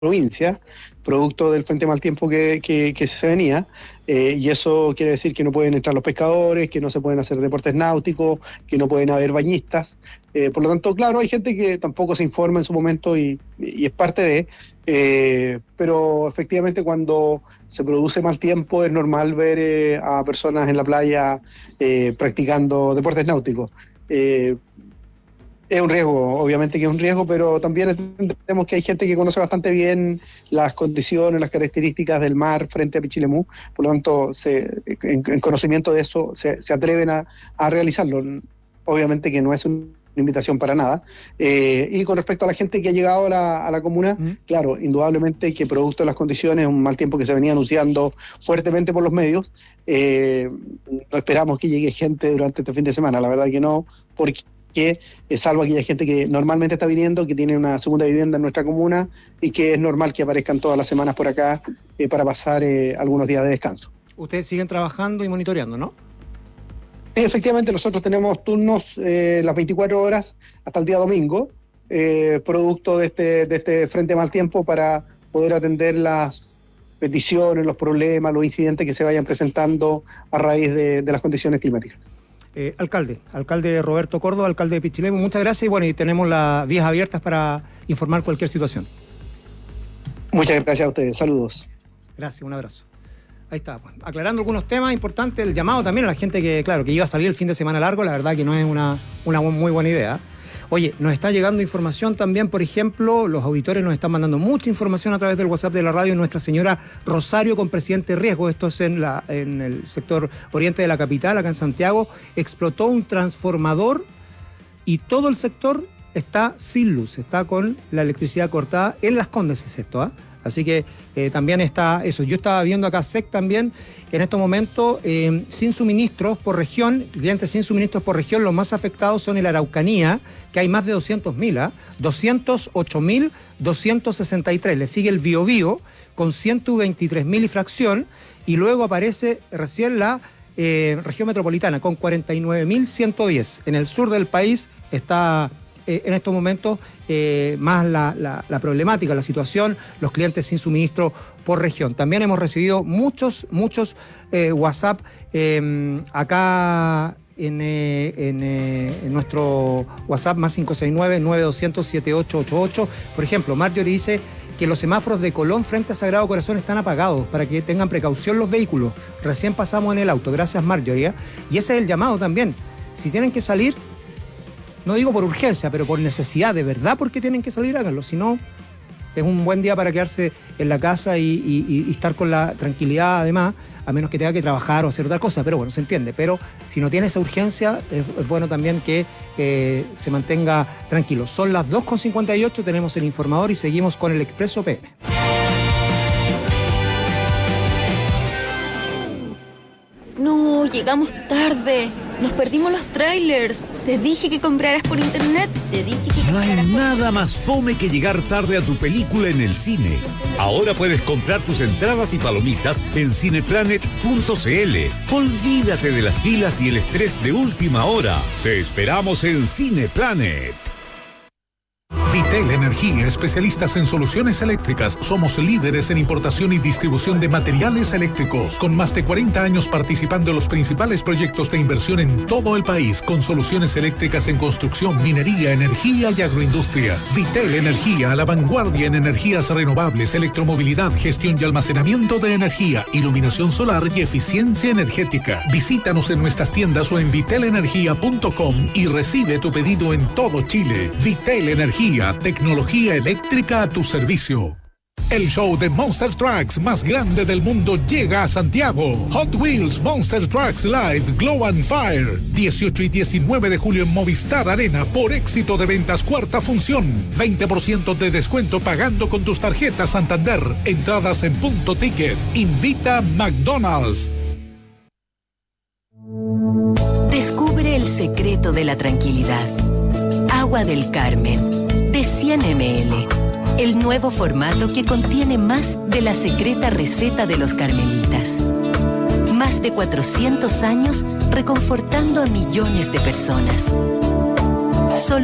provincia, producto del frente mal tiempo que se venía, y eso quiere decir que no pueden entrar los pescadores, que no se pueden hacer deportes náuticos, que no pueden haber bañistas. Por lo tanto, claro, hay gente que tampoco se informa en su momento y es parte pero efectivamente cuando se produce mal tiempo es normal ver a personas en la playa practicando deportes náuticos. Es un riesgo, obviamente que es un riesgo, pero también entendemos que hay gente que conoce bastante bien las condiciones, las características del mar frente a Pichilemu, por lo tanto, en conocimiento de eso, se atreven a realizarlo. Obviamente que no es una invitación para nada. Y con respecto a la gente que ha llegado a la comuna, claro, indudablemente que producto de las condiciones, un mal tiempo que se venía anunciando fuertemente por los medios, no esperamos que llegue gente durante este fin de semana, la verdad que no, porque salvo aquella gente que normalmente está viniendo, que tiene una segunda vivienda en nuestra comuna y que es normal que aparezcan todas las semanas por acá para pasar algunos días de descanso. Ustedes siguen trabajando y monitoreando, ¿no? Efectivamente, nosotros tenemos turnos las 24 horas hasta el día domingo, producto de este frente mal tiempo, para poder atender las peticiones, los problemas, los incidentes que se vayan presentando a raíz de las condiciones climáticas. Alcalde Roberto Córdoba, alcalde de Pichilemu, muchas gracias y bueno, y tenemos las vías abiertas para informar cualquier situación. Muchas gracias a ustedes, saludos. Gracias, un abrazo. Ahí está, pues, aclarando algunos temas importantes, el llamado también a la gente que, claro, que iba a salir el fin de semana largo, la verdad que no es una muy buena idea. Oye, nos está llegando información también, por ejemplo, los auditores nos están mandando mucha información a través del WhatsApp de la radio. Nuestra señora Rosario con Presidente Riesgo, esto es en el sector oriente de la capital, acá en Santiago, explotó un transformador y todo el sector está sin luz, está con la electricidad cortada. En Las Condes es esto, ¿ah? Así que también está eso. Yo estaba viendo acá SEC también, en estos momentos, sin suministros por región, clientes sin suministros por región, los más afectados son en la Araucanía, que hay más de 200.000, 208.263. Le sigue el Biobío con 123.000 y fracción, y luego aparece recién la región metropolitana con 49.110. En el sur del país está en estos momentos más la problemática, la situación, los clientes sin suministro por región. También hemos recibido muchos WhatsApp acá en nuestro WhatsApp más 569-9200-7888. Por ejemplo, Marjorie dice que los semáforos de Colón frente a Sagrado Corazón están apagados para que tengan precaución los vehículos. Recién pasamos en el auto. Gracias, Marjorie. Y ese es el llamado también. Si tienen que salir, no digo por urgencia, pero por necesidad, de verdad, porque tienen que salir, háganlo. Si no, es un buen día para quedarse en la casa y estar con la tranquilidad, además, a menos que tenga que trabajar o hacer otra cosa. Pero bueno, se entiende. Pero si no tiene esa urgencia, es bueno también que se mantenga tranquilo. Son las 2:58, tenemos el informador y seguimos con el Expreso PM. No, llegamos tarde. Nos perdimos los trailers. Te dije que compraras por internet. No hay nada más fome que llegar tarde a tu película en el cine. Ahora puedes comprar tus entradas y palomitas en cineplanet.cl. Olvídate de las filas y el estrés de última hora. Te esperamos en Cineplanet. Vitel Energía, especialistas en soluciones eléctricas. Somos líderes en importación y distribución de materiales eléctricos, con más de 40 años participando en los principales proyectos de inversión en todo el país, con soluciones eléctricas en construcción, minería, energía y agroindustria. Vitel Energía, a la vanguardia en energías renovables, electromovilidad, gestión y almacenamiento de energía, iluminación solar y eficiencia energética. Visítanos en nuestras tiendas o en vitelenergia.com y recibe tu pedido en todo Chile. Vitel Energía, tecnología eléctrica a tu servicio. El show de Monster Trucks más grande del mundo llega a Santiago. Hot Wheels Monster Trucks Live Glow and Fire. 18 y 19 de julio en Movistar Arena por éxito de ventas cuarta función. 20% de descuento pagando con tus tarjetas Santander. Entradas en Punto Ticket. Invita McDonald's. Descubre el secreto de la tranquilidad. Agua del Carmen, de 100 ml. El nuevo formato que contiene más de la secreta receta de los carmelitas. Más de 400 años reconfortando a millones de personas.